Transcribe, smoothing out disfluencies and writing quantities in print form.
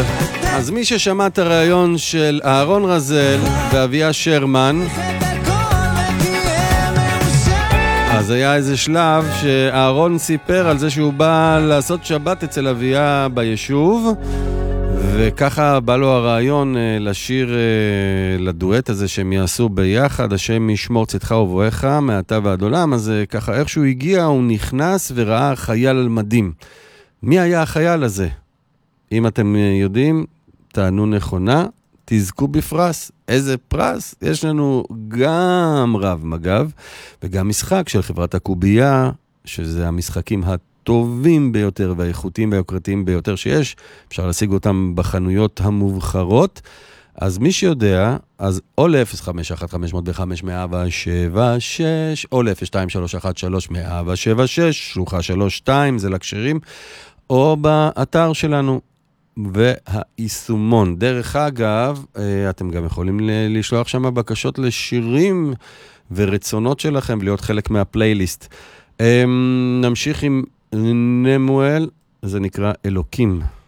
אז מי ששמע את הרעיון של אהרון רזל ואביה שרמן, אז היה איזה שלב שאהרון סיפר על זה שהוא בא לעשות שבת אצל אביה ביישוב, וככה בא לו הרעיון לשיר לדואט הזה שהם יעשו ביחד, השם ישמור צאתך ובואך מעתה ועד עולם. אז ככה איכשהו הגיע, הוא נכנס וראה חייל על מדים. מי היה החייל הזה? אם אתם יודעים, תענו נכונה, תזכו בפרס. איזה פרס? יש לנו גם רב מג"ב וגם משחק של חברת הקובייה, שזה המשחקים הטובים ביותר והאיכותיים והיוקרתיים ביותר שיש. אפשר להשיג אותם בחנויות המובחרות. אז מי שיודע, אז או ל-051-505-176 או ל-02-313-176, שלוחה 32, זה לקשרים, או באתר שלנו. והיישומון. דרך אגב, אתם גם יכולים לשלוח שם בקשות לשירים ורצונות שלכם, להיות חלק מהפלייליסט. נמשיך עם נמואל, זה נקרא אלוקים.